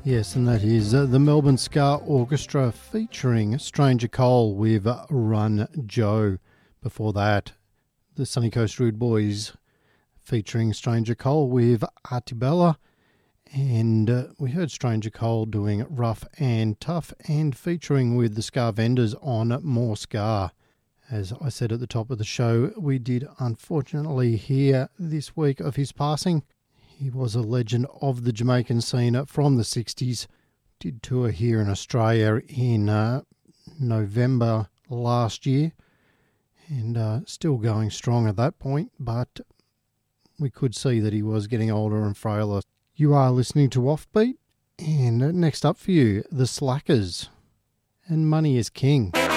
Yes, and that is the Melbourne Ska Orchestra featuring Stranger Cole with Run Joe. Before that, the Sunny Coast Rude Boys featuring Stranger Cole with Artibella. And we heard Stranger Cole doing Rough and Tough and featuring with the Ska Vendors on More Ska. As I said at the top of the show, we did unfortunately hear this week of his passing. He was a legend of the Jamaican scene from the 60s. Did tour here in Australia in November last year. And still going strong at that point, but we could see that he was getting older and frailer. You are listening to Offbeat, and next up for you, The Slackers and Money is King.